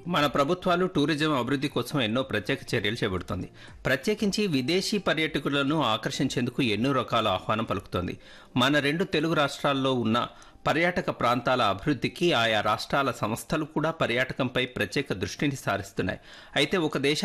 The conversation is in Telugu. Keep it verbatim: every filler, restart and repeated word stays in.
మన ప్రభుత్వాలు టూరిజం అభివృద్ధి కోసం ఎన్నో ప్రత్యేక చర్యలు చేపడుతోంది. ప్రత్యేకించి విదేశీ పర్యాటకులను ఆకర్షించేందుకు ఎన్నో రకాల ఆహ్వానం పలుకుతోంది. మన రెండు తెలుగు రాష్ట్రాల్లో ఉన్న పర్యాటక ప్రాంతాల అభివృద్ధికి ఆయా రాష్ట్రాల సంస్థలు కూడా పర్యాటకంపై ప్రత్యేక దృష్టిని సారిస్తున్నాయి. అయితే ఒక దేశ